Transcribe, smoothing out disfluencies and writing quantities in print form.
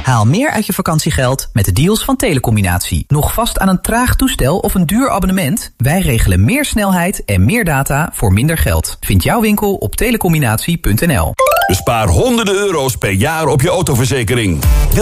Haal meer uit je vakantiegeld met de deals van Telecombinatie. Nog vast aan een traag toestel of een duur abonnement? Wij regelen meer snelheid en meer data voor minder geld. Vind jouw winkel op telecombinatie.nl. Bespaar honderden euro's per jaar op je autoverzekering.